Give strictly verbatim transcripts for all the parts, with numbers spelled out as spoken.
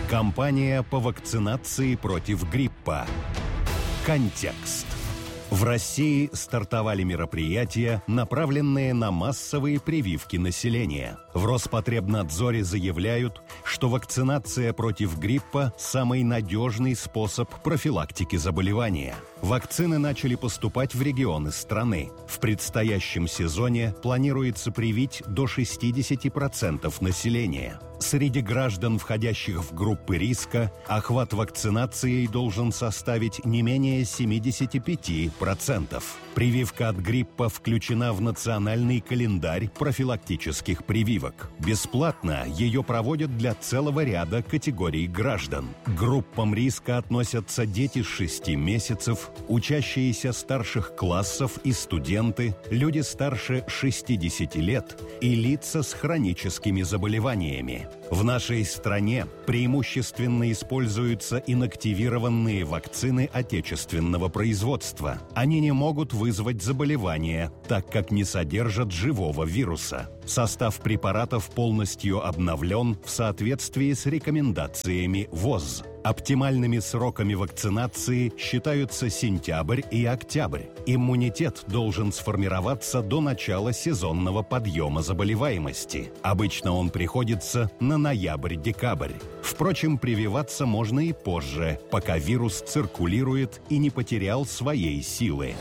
Кампания по вакцинации против гриппа. Контекст. В России стартовали мероприятия, направленные на массовые прививки населения. В Роспотребнадзоре заявляют, что вакцинация против гриппа – самый надежный способ профилактики заболевания. Вакцины начали поступать в регионы страны. В предстоящем сезоне планируется привить до шестьдесят процентов населения. Среди граждан, входящих в группы риска, охват вакцинацией должен составить не менее семьдесят пять процентов. Прививка от гриппа включена в национальный календарь профилактических прививок. Бесплатно ее проводят для целого ряда категорий граждан. К группам риска относятся дети с шести месяцев, учащиеся старших классов и студенты, люди старше шестидесяти лет и лица с хроническими заболеваниями. В нашей стране преимущественно используются инактивированные вакцины отечественного производства. Они не могут вызвать заболевания, так как не содержат живого вируса. Состав препаратов полностью обновлен в соответствии с рекомендациями ВОЗ. Оптимальными сроками вакцинации считаются сентябрь и октябрь. Иммунитет должен сформироваться до начала сезонного подъема заболеваемости. Обычно он приходится на ноябрь-декабрь. Впрочем, прививаться можно и позже, пока вирус циркулирует и не потерял своей силы.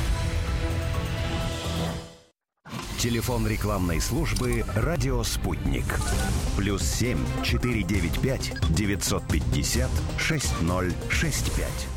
Телефон рекламной службы «Радио Спутник». Плюс семь четыре девять пять девятьсот пятьдесят шесть ноль шесть пять.